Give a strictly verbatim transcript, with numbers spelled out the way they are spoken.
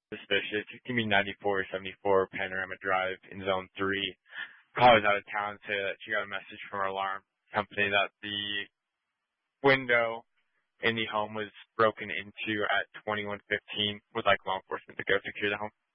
suspicious. It can be ninety-four seventy-four Panorama Drive in Zone three. Call was out of town to say that she got a message from her alarm company that the window in the home was broken into at twenty-one fifteen. Would like law enforcement to go secure the home.